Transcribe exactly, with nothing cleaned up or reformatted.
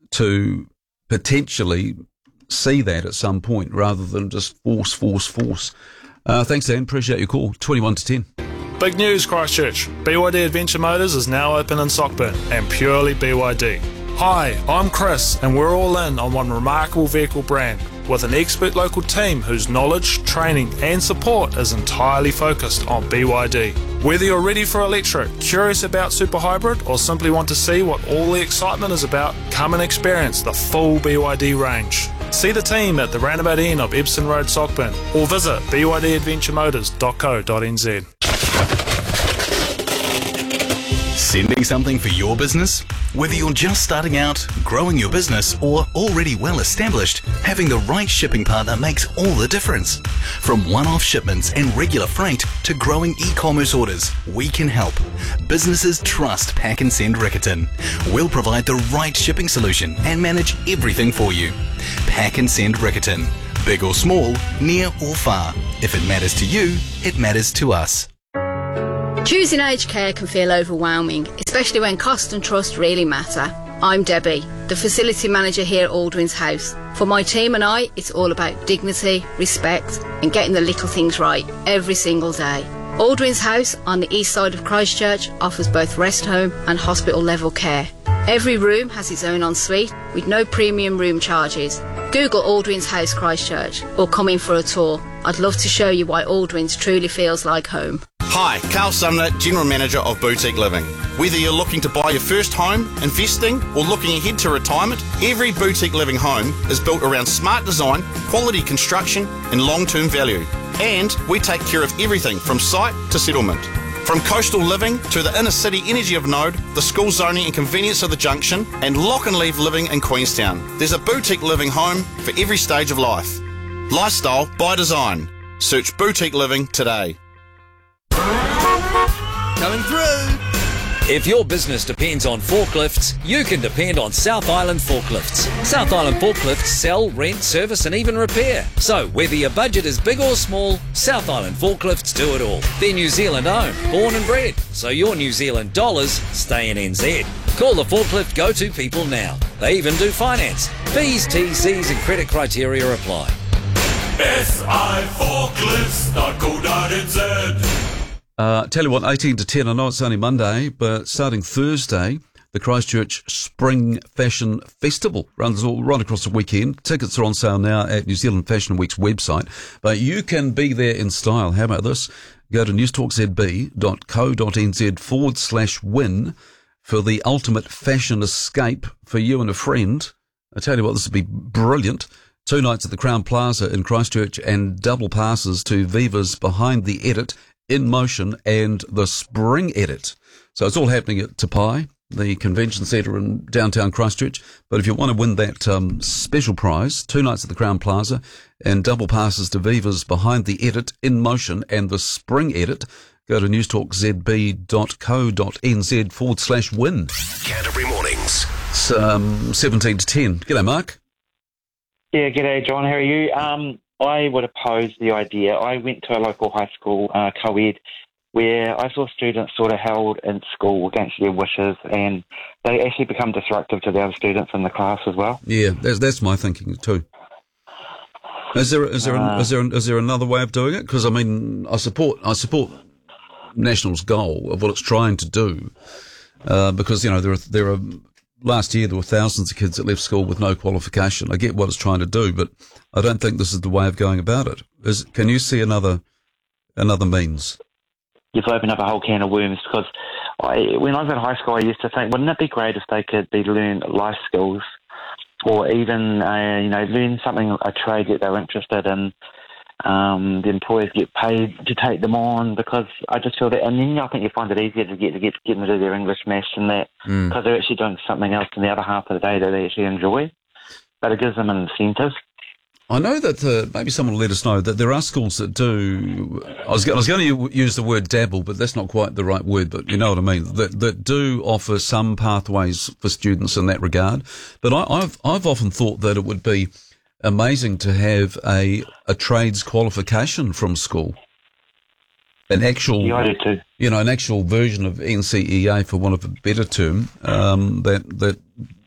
to potentially see that at some point rather than just force, force, force. Uh, thanks, Dan. Appreciate your call. twenty-one to ten. Big news, Christchurch. B Y D Adventure Motors is now open in Sockburn and purely B Y D. Hi, I'm Chris, and we're all in on one remarkable vehicle brand with an expert local team whose knowledge, training and support is entirely focused on B Y D. Whether you're ready for electric, curious about super hybrid, or simply want to see what all the excitement is about, come and experience the full B Y D range. See the team at the roundabout end of Ebson Road, Sockburn, or visit b y d adventure motors dot co dot n z. Sending something for your business? Whether you're just starting out, growing your business, or already well established, having the right shipping partner makes all the difference. From one-off shipments and regular freight to growing e-commerce orders, we can help. Businesses trust Pack and Send Riccarton. We'll provide the right shipping solution and manage everything for you. Pack and Send Riccarton. Big or small, near or far. If it matters to you, it matters to us. Choosing aged care can feel overwhelming, especially when cost and trust really matter. I'm Debbie, the facility manager here at Aldrin's House. For my team and I, it's all about dignity, respect and getting the little things right every single day. Aldrin's House on the east side of Christchurch offers both rest home and hospital level care. Every room has its own ensuite with no premium room charges. Google Aldrin's House Christchurch or come in for a tour. I'd love to show you why Aldrin's truly feels like home. Hi, Carl Sumner, General Manager of Boutique Living. Whether you're looking to buy your first home, investing, or looking ahead to retirement, every Boutique Living home is built around smart design, quality construction, and long-term value. And we take care of everything from site to settlement. From coastal living to the inner city energy of Node, the school zoning and convenience of the junction, and lock and leave living in Queenstown. There's a Boutique Living home for every stage of life. Lifestyle by design. Search Boutique Living today. Coming through. If your business depends on forklifts, you can depend on South Island Forklifts. South Island Forklifts sell, rent, service and even repair. So whether your budget is big or small, South Island Forklifts do it all. They're New Zealand owned, born and bred, so your New Zealand dollars stay in N Z. Call the forklift go-to people now. They even do finance. Fees, T Cs and credit criteria apply. S I forklifts dot co dot n z. Uh, tell you what, eighteen to ten, I know it's only Monday, but starting Thursday, the Christchurch Spring Fashion Festival runs all right across the weekend. Tickets are on sale now at New Zealand Fashion Week's website, but you can be there in style. How about this? Go to newstalkzb dot co dot n z forward slash win for the ultimate fashion escape for you and a friend. I tell you what, this would be brilliant. Two nights at the Crown Plaza in Christchurch and double passes to Viva's Behind the Edit, In Motion and the Spring Edit. So it's all happening at Te Pai, the convention centre in downtown Christchurch. But if you want to win that um, special prize, two nights at the Crown Plaza and double passes to Viva's Behind the Edit, In Motion and the Spring Edit, go to newstalkzb dot co dot n z forward slash win. Canterbury Mornings. It's um, seventeen to ten. G'day, Mark. Yeah, g'day, John. How are you? Um, I would oppose the idea. I went to a local high school, uh, co-ed, where I saw students sort of held in school against their wishes, and they actually become disruptive to the other students in the class as well. Yeah, that's that's my thinking too. Is there is there uh, is there is there another way of doing it? Because I mean, I support I support National's goal of what it's trying to do, uh, because you know there are there are. Last year, there were thousands of kids that left school with no qualification. I get what it's trying to do, but I don't think this is the way of going about it. Is, can you see another another means? You've opened up a whole can of worms, because I, when I was in high school, I used to think, wouldn't it be great if they could be learn life skills, or even uh, you know learn something, a trade that they're interested in. Um, the employers get paid to take them on, because I just feel that, and then I think you find it easier to get to get, get them to do their English, maths and that, because mm. they're actually doing something else in the other half of the day that they actually enjoy, but it gives them an incentive. I know that uh, maybe someone will let us know that there are schools that do, I was, I was going to use the word dabble, but that's not quite the right word, but you know what I mean, that, that do offer some pathways for students in that regard. But I, I've, I've often thought that it would be amazing to have a a trades qualification from school, an actual, yeah, I do too. you know, an actual version of N C E A, for want of a better term, um, that that